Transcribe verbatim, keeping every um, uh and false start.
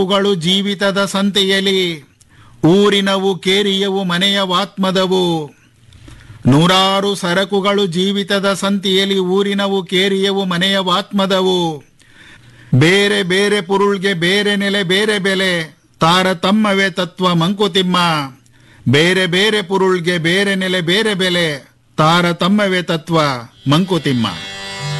ಅವುಗಳು ಜೀವಿತದ ಸಂತೆಯಲಿ, ಊರಿನವು ಕೇರಿಯವು ಮನೆಯ ವಾತ್ಮದವು. ನೂರಾರು ಸರಕುಗಳು ಜೀವಿತದ ಸಂತೆಯಲ್ಲಿ, ಊರಿನವು ಕೇರಿಯವು ಮನೆಯ ವಾತ್ಮದವು. ಬೇರೆ ಬೇರೆ ಪುರುಳ್ಗೆ ಬೇರೆ ನೆಲೆ ಬೇರೆ ಬೆಲೆ, ತಾರತಮ್ಮವೇ ತತ್ವ ಮಂಕುತಿಮ್ಮ. ಬೇರೆ ಬೇರೆ ಪುರುಳ್ಗೆ ಬೇರೆ ನೆಲೆ ಬೇರೆ ಬೆಲೆ, ತಾರತಮ್ಮವೇ ತತ್ವ ಮಂಕುತಿಮ್ಮ.